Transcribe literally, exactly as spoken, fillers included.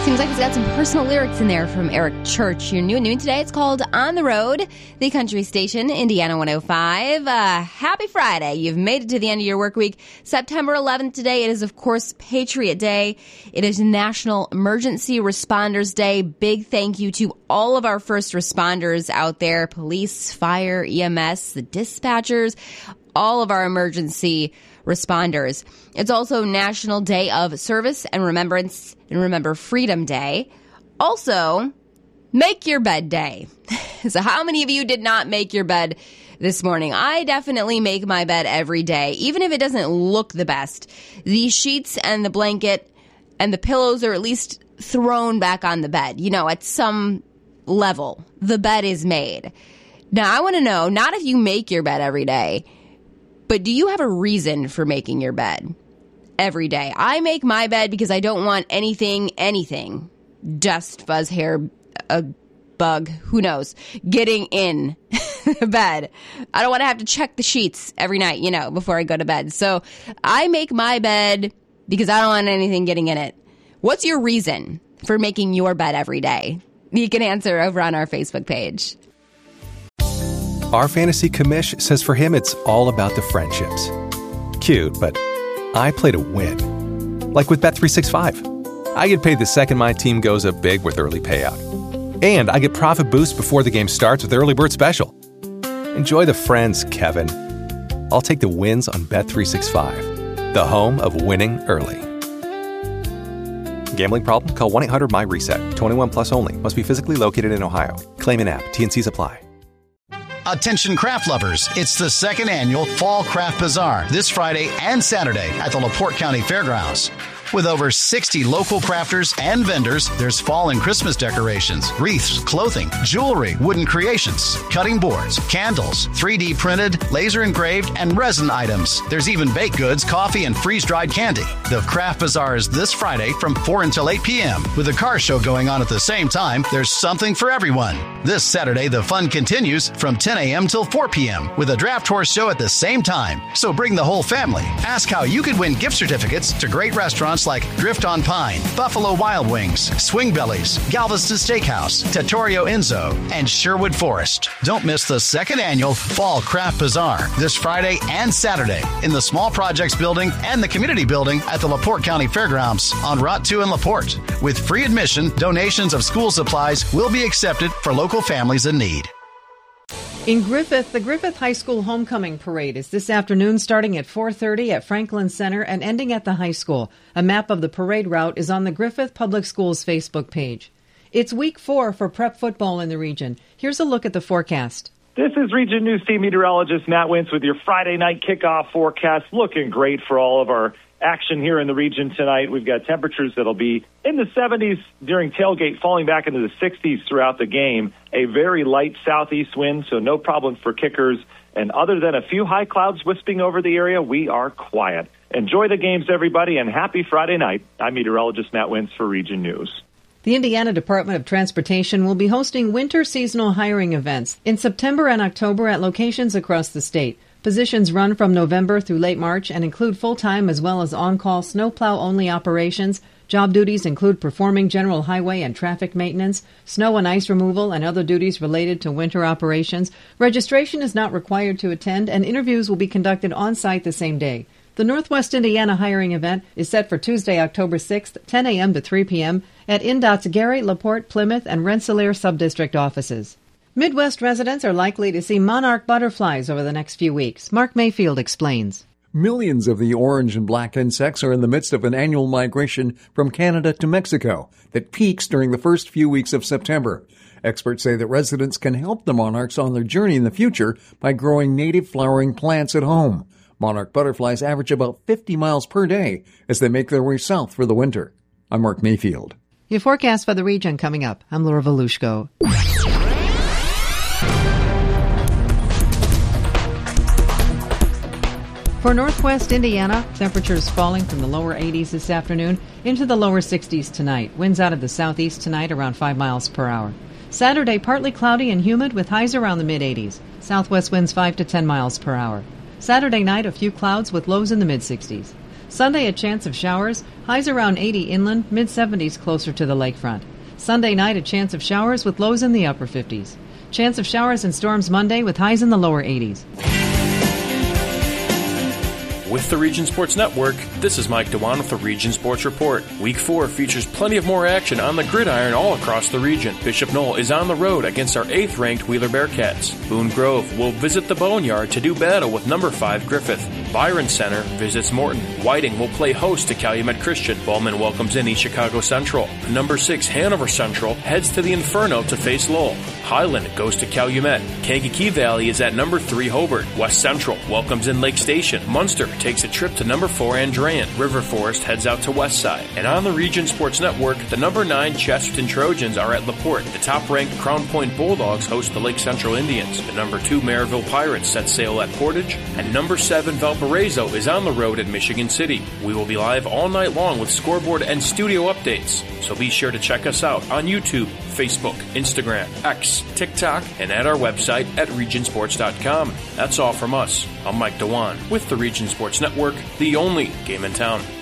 Seems like it's got some personal lyrics in there from Eric Church. Your new at noon today. It's called On the Road, the country station, Indiana one oh five. Uh, happy Friday. You've made it to the end of your work week. September eleventh today. It is, of course, Patriot Day. It is National Emergency Responders Day. Big thank you to all of our first responders out there, police, fire, E M S, the dispatchers, all of our emergency responders. It's also National Day of Service and Remembrance and Remember Freedom Day. Also, Make Your Bed Day. So how many of you did not make your bed this morning? I definitely make my bed every day, even if it doesn't look the best. The sheets and the blanket and the pillows are at least thrown back on the bed. You know, at some level, the bed is made. Now, I want to know, not if you make your bed every day, but do you have a reason for making your bed every day? I make my bed because I don't want anything, anything, dust, fuzz, hair, a bug, who knows, getting in the bed. I don't want to have to check the sheets every night, you know, before I go to bed. So I make my bed because I don't want anything getting in it. What's your reason for making your bed every day? You can answer over on our Facebook page. Our fantasy commish says for him it's all about the friendships. Cute, but I play to win. Like with Bet three sixty-five. I get paid the second my team goes up big with early payout. And I get profit boost before the game starts with Early Bird Special. Enjoy the friends, Kevin. I'll take the wins on Bet three sixty-five, the home of winning early. Gambling problem? Call one eight hundred M Y reset. twenty-one plus only. Must be physically located in Ohio. Claim in app. T N Cs apply. Attention craft lovers, it's the second annual Fall Craft Bazaar this Friday and Saturday at the LaPorte County Fairgrounds. With over sixty local crafters and vendors, there's fall and Christmas decorations, wreaths, clothing, jewelry, wooden creations, cutting boards, candles, three D printed, laser engraved, and resin items. There's even baked goods, coffee, and freeze-dried candy. The Craft Bazaar is this Friday from four until eight p.m. With a car show going on at the same time, there's something for everyone. This Saturday, the fun continues from ten a.m. till four p.m. with a draft horse show at the same time. So bring the whole family. Ask how you could win gift certificates to great restaurants like Drift on Pine, Buffalo Wild Wings, Swing Bellies, Galveston Steakhouse, Trattoria Enzo, and Sherwood Forest. Don't miss the second annual Fall Craft Bazaar this Friday and Saturday in the Small Projects Building and the Community Building at the LaPorte County Fairgrounds on Route two in LaPorte. With free admission, donations of school supplies will be accepted for local families in need. In Griffith, the Griffith High School Homecoming Parade is this afternoon starting at four thirty at Franklin Center and ending at the high school. A map of the parade route is on the Griffith Public Schools Facebook page. It's week four for prep football in the region. Here's a look at the forecast. This is Region News Team meteorologist Matt Wentz with your Friday night kickoff forecast. Looking great for all of our action here in the region tonight. We've got temperatures that'll be in the seventies during tailgate, falling back into the sixties throughout the game. A very light southeast wind, so no problem for kickers. And other than a few high clouds wisping over the area, we are quiet. Enjoy the games, everybody, and happy Friday night. I'm meteorologist Matt Wentz for Region News. The Indiana Department of Transportation will be hosting winter seasonal hiring events in September and October at locations across the state. Positions run from November through late March and include full-time as well as on-call snowplow-only operations. Job duties include performing general highway and traffic maintenance, snow and ice removal, and other duties related to winter operations. Registration is not required to attend, and interviews will be conducted on-site the same day. The Northwest Indiana hiring event is set for Tuesday, October sixth, ten a.m. to three p.m. at N D O T's Gary, LaPorte, Plymouth, and Rensselaer subdistrict offices. Midwest residents are likely to see monarch butterflies over the next few weeks. Mark Mayfield explains. Millions of the orange and black insects are in the midst of an annual migration from Canada to Mexico that peaks during the first few weeks of September. Experts say that residents can help the monarchs on their journey in the future by growing native flowering plants at home. Monarch butterflies average about fifty miles per day as they make their way south for the winter. I'm Mark Mayfield. Your forecast for the region coming up. I'm Laura Volushko. For Northwest Indiana, temperatures falling from the lower eighties this afternoon into the lower sixties tonight. Winds out of the southeast tonight around five miles per hour. Saturday, partly cloudy and humid with highs around the mid-eighties. Southwest winds five to ten miles per hour. Saturday night, a few clouds with lows in the mid-sixties. Sunday, a chance of showers, highs around eighty inland, mid-seventies closer to the lakefront. Sunday night, a chance of showers with lows in the upper fifties. Chance of showers and storms Monday with highs in the lower eighties. With the Region Sports Network, this is Mike Dewan with the Region Sports Report. Week four features plenty of more action on the gridiron all across the region. Bishop Knoll is on the road against our eighth-ranked Wheeler Bearcats. Boone Grove will visit the Boneyard to do battle with number five Griffith. Byron Center visits Morton. Whiting will play host to Calumet Christian. Ballman welcomes in East Chicago Central. Number six Hanover Central heads to the Inferno to face Lowell. Highland goes to Calumet. Kankakee Valley is at number three Hobart. West Central welcomes in Lake Station. Munster takes a trip to number four Andrean. River Forest heads out to Westside. And on the Region Sports Network, the number nine Chesterton Trojans are at LaPorte. The top-ranked Crown Point Bulldogs host the Lake Central Indians. The number two Maryville Pirates set sail at Portage. And number seven Valparaiso is on the road at Michigan City. We will be live all night long with scoreboard and studio updates. So be sure to check us out on YouTube, Facebook, Instagram, X, TikTok, and at our website at region sports dot com. That's all from us. I'm Mike Dewan with the Region Sports Network, the only game in town.